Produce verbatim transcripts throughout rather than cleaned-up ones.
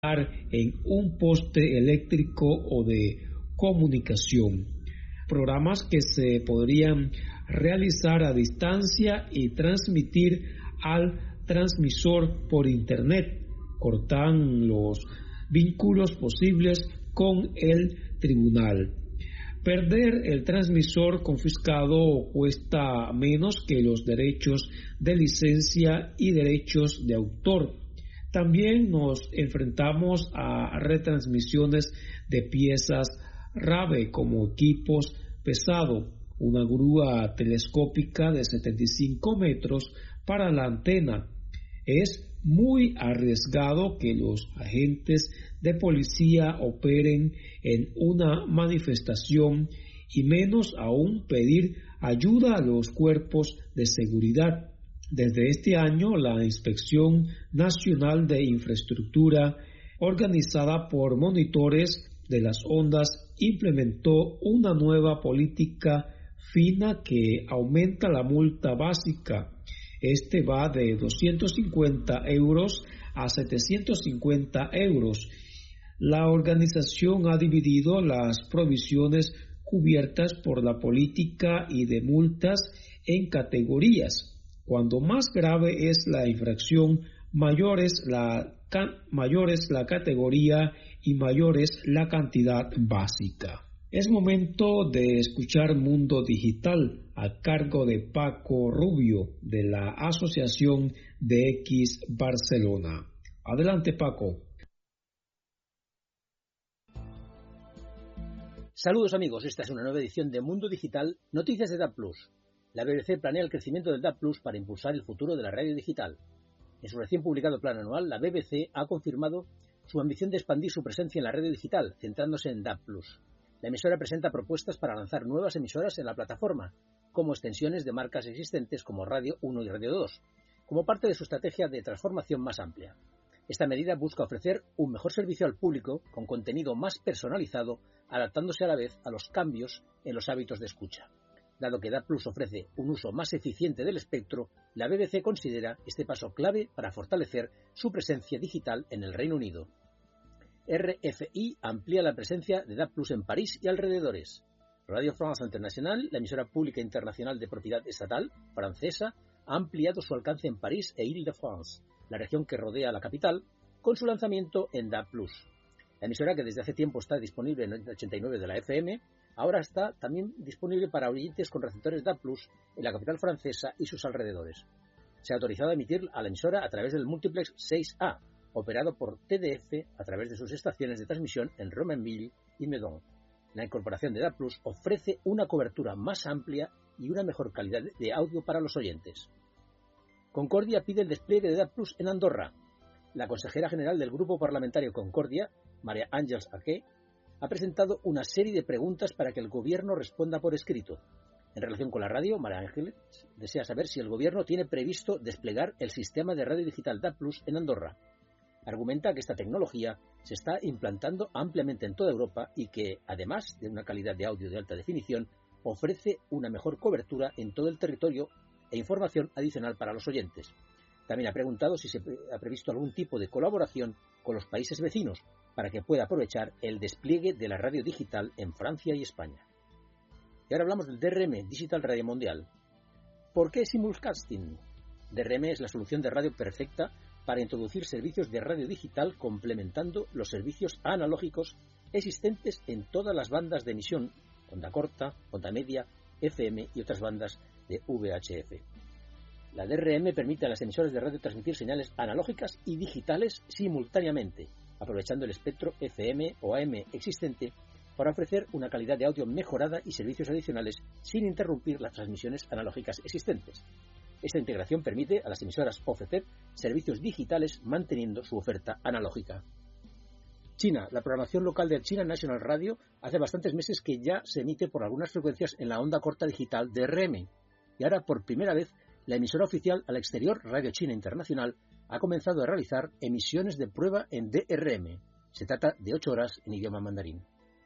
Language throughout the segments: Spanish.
en un poste eléctrico o de comunicación. Programas que se podrían realizar a distancia y transmitir al transmisor por internet. Cortan los vínculos posibles con el tribunal. Perder el transmisor confiscado cuesta menos que los derechos de licencia y derechos de autor. También nos enfrentamos a retransmisiones de piezas RAVE como equipos pesados, una grúa telescópica de setenta y cinco metros para la antena. Es muy arriesgado que los agentes de policía operen en una manifestación y menos aún pedir ayuda a los cuerpos de seguridad. Desde este año, la Inspección Nacional de Infraestructura, organizada por monitores de las ondas, implementó una nueva política fina que aumenta la multa básica. Este va de doscientos cincuenta euros a setecientos cincuenta euros. La organización ha dividido las provisiones cubiertas por la política y de multas en categorías. Cuando más grave es la infracción, mayor es la, mayor es la categoría y mayor es la cantidad básica. Es momento de escuchar Mundo Digital a cargo de Paco Rubio de la Asociación de X Barcelona. Adelante, Paco. Saludos amigos, esta es una nueva edición de Mundo Digital, noticias de D A B plus. La B B C planea el crecimiento del D A B plus para impulsar el futuro de la radio digital. En su recién publicado plan anual, la B B C ha confirmado su ambición de expandir su presencia en la radio digital, centrándose en D A B plus. La emisora presenta propuestas para lanzar nuevas emisoras en la plataforma, como extensiones de marcas existentes como Radio uno y Radio dos, como parte de su estrategia de transformación más amplia. Esta medida busca ofrecer un mejor servicio al público con contenido más personalizado, adaptándose a la vez a los cambios en los hábitos de escucha. Dado que D A B plus ofrece un uso más eficiente del espectro, la B B C considera este paso clave para fortalecer su presencia digital en el Reino Unido. R F I amplía la presencia de D A B plus en París y alrededores. Radio France International, la emisora pública internacional de propiedad estatal francesa, ha ampliado su alcance en París e Île-de-France, la región que rodea a la capital, con su lanzamiento en D A B plus. La emisora, que desde hace tiempo está disponible en ochenta y nueve de la F M, ahora está también disponible para oyentes con receptores D A B plus en la capital francesa y sus alrededores. Se ha autorizado a emitir a la emisora a través del múltiplex seis A, operado por T D F a través de sus estaciones de transmisión en Romainville y Meudon. La incorporación de D A B plus ofrece una cobertura más amplia y una mejor calidad de audio para los oyentes. Concordia pide el despliegue de D A B plus en Andorra. La consejera general del Grupo Parlamentario Concordia, María Àngels Aque, ha presentado una serie de preguntas para que el Gobierno responda por escrito. En relación con la radio, María Ángeles desea saber si el Gobierno tiene previsto desplegar el sistema de radio digital D A B plus en Andorra. Argumenta que esta tecnología se está implantando ampliamente en toda Europa y que, además de una calidad de audio de alta definición, ofrece una mejor cobertura en todo el territorio e información adicional para los oyentes. También ha preguntado si se ha previsto algún tipo de colaboración con los países vecinos para que pueda aprovechar el despliegue de la radio digital en Francia y España. Y ahora hablamos del D R M, Digital Radio Mondial. ¿Por qué simulcasting? D R M es la solución de radio perfecta para introducir servicios de radio digital complementando los servicios analógicos existentes en todas las bandas de emisión, onda corta, onda media, F M y otras bandas de V H F. La D R M permite a las emisoras de radio transmitir señales analógicas y digitales simultáneamente, aprovechando el espectro F M o A M existente para ofrecer una calidad de audio mejorada y servicios adicionales sin interrumpir las transmisiones analógicas existentes. Esta integración permite a las emisoras ofrecer servicios digitales manteniendo su oferta analógica. China. La programación local del China National Radio hace bastantes meses que ya se emite por algunas frecuencias en la onda corta digital D R M. Y ahora, por primera vez, la emisora oficial al exterior, Radio China Internacional, ha comenzado a realizar emisiones de prueba en D R M. Se trata de ocho horas en idioma mandarín.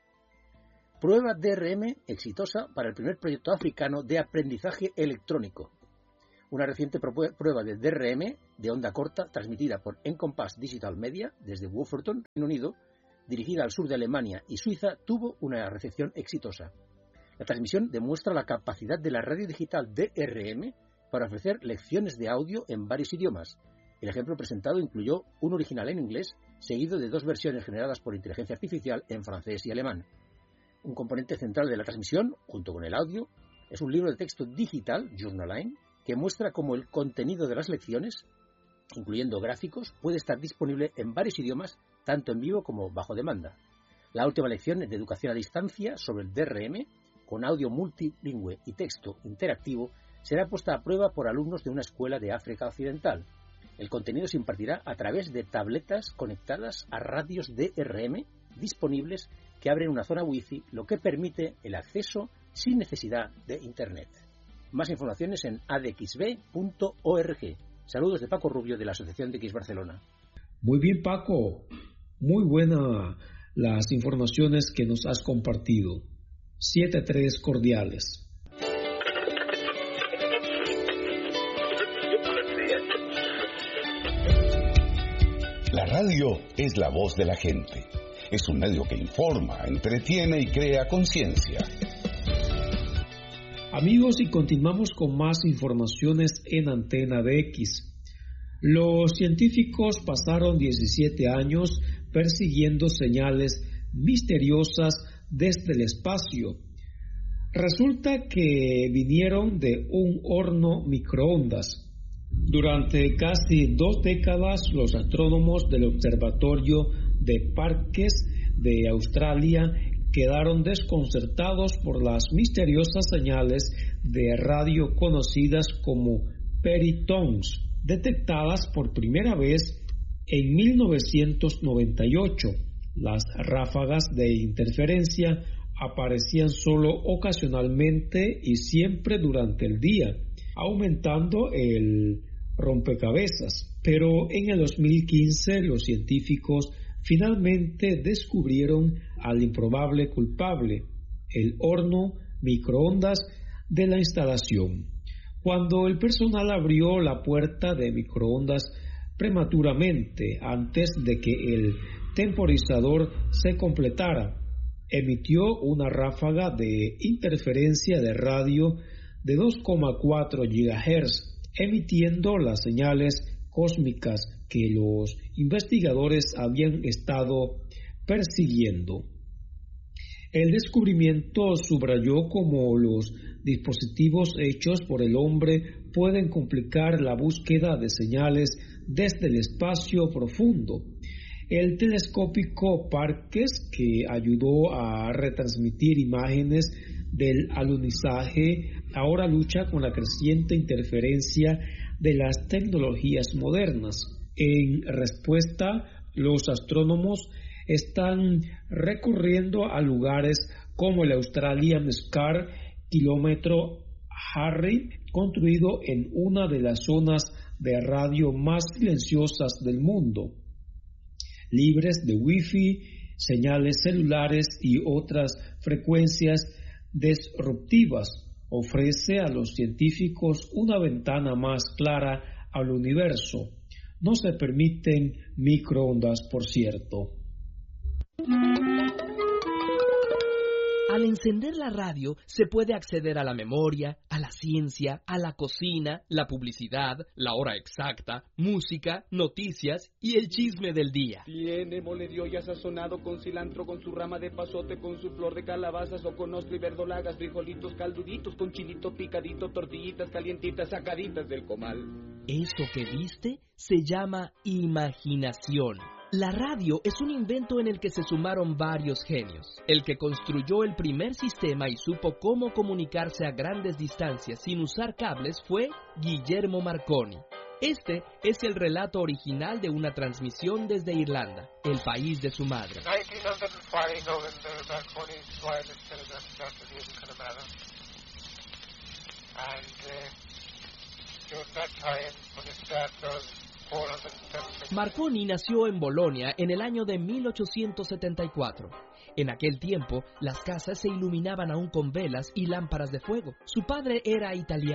Prueba D R M exitosa para el primer proyecto africano de aprendizaje electrónico. Una reciente prueba de D R M de onda corta transmitida por Encompass Digital Media desde Wolverhampton, Reino Unido, dirigida al sur de Alemania y Suiza, tuvo una recepción exitosa. La transmisión demuestra la capacidad de la radio digital D R M para ofrecer lecciones de audio en varios idiomas. El ejemplo presentado incluyó un original en inglés, seguido de dos versiones generadas por inteligencia artificial en francés y alemán. Un componente central de la transmisión, junto con el audio, es un libro de texto digital, Journaline, que muestra cómo el contenido de las lecciones, incluyendo gráficos, puede estar disponible en varios idiomas, tanto en vivo como bajo demanda. La última lección de educación a distancia sobre el D R M, con audio multilingüe y texto interactivo, será puesta a prueba por alumnos de una escuela de África Occidental. El contenido se impartirá a través de tabletas conectadas a radios D R M disponibles que abren una zona Wi-Fi, lo que permite el acceso sin necesidad de Internet. Más informaciones en a d x b punto org. Saludos de Paco Rubio de la Asociación de X Barcelona. Muy bien, Paco. Muy buenas las informaciones que nos has compartido. Siete tres cordiales. La radio es la voz de la gente. Es un medio que informa, entretiene y crea conciencia. Amigos, y continuamos con más informaciones en Antena D X. Los científicos pasaron diecisiete años persiguiendo señales misteriosas desde el espacio. Resulta que vinieron de un horno microondas. Durante casi dos décadas, los astrónomos del Observatorio de Parkes de Australia quedaron desconcertados por las misteriosas señales de radio conocidas como peritones, detectadas por primera vez en mil novecientos noventa y ocho. Las ráfagas de interferencia aparecían solo ocasionalmente y siempre durante el día, aumentando el rompecabezas. Pero en el dos mil quince los científicos finalmente descubrieron al improbable culpable, el horno microondas de la instalación. Cuando el personal abrió la puerta de microondas prematuramente antes de que el temporizador se completara, emitió una ráfaga de interferencia de radio de dos coma cuatro gigahercios, emitiendo las señales cósmicas que los investigadores habían estado persiguiendo. El descubrimiento subrayó cómo los dispositivos hechos por el hombre pueden complicar la búsqueda de señales desde el espacio profundo. El telescópico Parkes, que ayudó a retransmitir imágenes del alunizaje, ahora lucha con la creciente interferencia de las tecnologías modernas. En respuesta, los astrónomos están recurriendo a lugares como el Australian Scar Kilómetro Harry, construido en una de las zonas de radio más silenciosas del mundo, libres de Wi-Fi, señales celulares y otras frecuencias disruptivas. Ofrece a los científicos una ventana más clara al universo. No se permiten microondas, por cierto. Al encender la radio se puede acceder a la memoria, a la ciencia, a la cocina, la publicidad, la hora exacta, música, noticias y el chisme del día. Tiene mole de olla sazonado con cilantro, con su rama de pasote, con su flor de calabazas o con ostro y verdolagas, frijolitos calduditos, con chilito picadito, tortillitas calientitas sacaditas del comal. Eso que viste se llama imaginación. La radio es un invento en el que se sumaron varios genios. El que construyó el primer sistema y supo cómo comunicarse a grandes distancias sin usar cables fue Guillermo Marconi. Este es el relato original de una transmisión desde Irlanda, el país de su madre. Marconi nació en Bolonia en el año de mil ochocientos setenta y cuatro. En aquel tiempo, las casas se iluminaban aún con velas y lámparas de fuego. Su padre era italiano.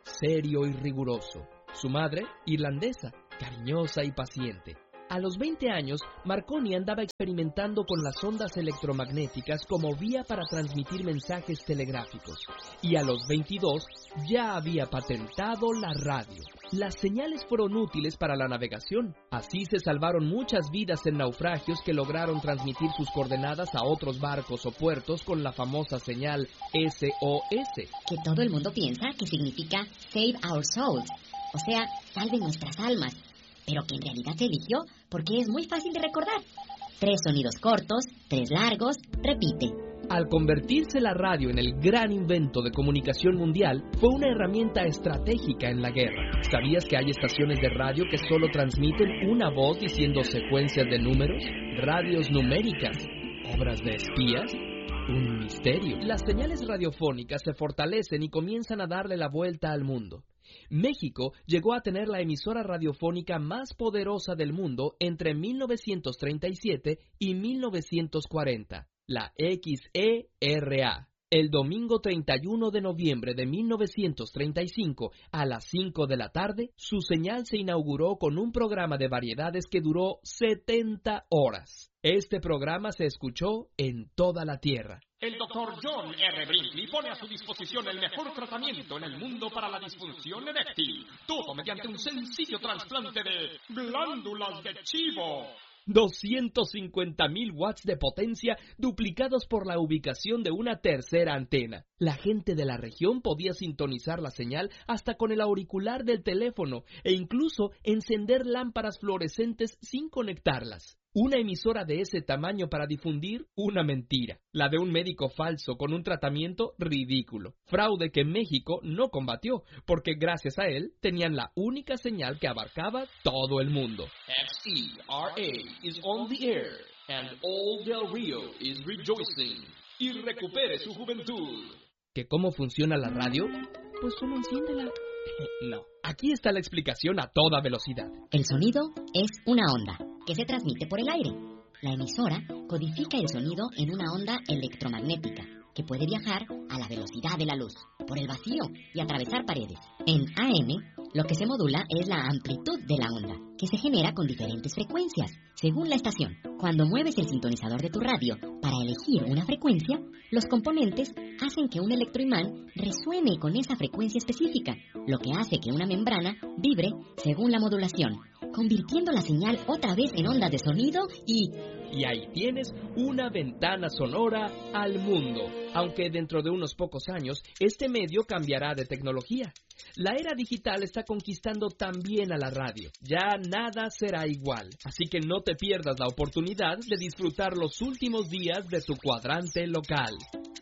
serio y riguroso. Su madre, irlandesa, cariñosa y paciente. A los veinte años, Marconi andaba experimentando con las ondas electromagnéticas como vía para transmitir mensajes telegráficos. Y a los veintidós ya había patentado la radio. Las señales fueron útiles para la navegación. Así se salvaron muchas vidas en naufragios que lograron transmitir sus coordenadas a otros barcos o puertos con la famosa señal S O S. Que todo el mundo piensa que significa Save Our Souls, o sea, salve nuestras almas. Pero que en realidad se eligió porque es muy fácil de recordar. Tres sonidos cortos, tres largos, repite. Al convertirse la radio en el gran invento de comunicación mundial, fue una herramienta estratégica en la guerra. ¿Sabías que hay estaciones de radio que solo transmiten una voz diciendo secuencias de números? Radios numéricas, obras de espías. Un misterio. Las señales radiofónicas se fortalecen y comienzan a darle la vuelta al mundo. México llegó a tener la emisora radiofónica más poderosa del mundo entre mil novecientos treinta y siete y mil novecientos cuarenta, la X E R A. El domingo treinta y uno de noviembre de mil novecientos treinta y cinco, a las cinco de la tarde, su señal se inauguró con un programa de variedades que duró setenta horas. Este programa se escuchó en toda la Tierra. El doctor John R. Brinkley pone a su disposición el mejor tratamiento en el mundo para la disfunción eréctil. Todo mediante un sencillo trasplante de glándulas de chivo. doscientos cincuenta mil watts de potencia duplicados por la ubicación de una tercera antena. La gente de la región podía sintonizar la señal hasta con el auricular del teléfono e incluso encender lámparas fluorescentes sin conectarlas. Una emisora de ese tamaño para difundir una mentira, la de un médico falso con un tratamiento ridículo. Fraude que México no combatió, porque gracias a él tenían la única señal que abarcaba todo el mundo. X E R A is on the air, and all Del Rio is rejoicing. Y recupere su juventud. ¿Que cómo funciona la radio? Pues solo enciéndela. No, aquí está la explicación a toda velocidad. El sonido es una onda que se transmite por el aire. La emisora codifica el sonido en una onda electromagnética que puede viajar a la velocidad de la luz, por el vacío y atravesar paredes. En A M, lo que se modula es la amplitud de la onda, que se genera con diferentes frecuencias, según la estación. Cuando mueves el sintonizador de tu radio para elegir una frecuencia, los componentes hacen que un electroimán resuene con esa frecuencia específica, lo que hace que una membrana vibre según la modulación, convirtiendo la señal otra vez en ondas de sonido y... Y ahí tienes una ventana sonora al mundo. Aunque dentro de unos pocos años, este medio cambiará de tecnología. La era digital está conquistando también a la radio. Ya nada será igual. Así que no te pierdas la oportunidad de disfrutar los últimos días de tu cuadrante local.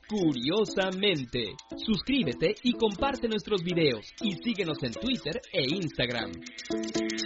Curiosamente. Suscríbete y comparte nuestros videos. Y síguenos en Twitter e Instagram.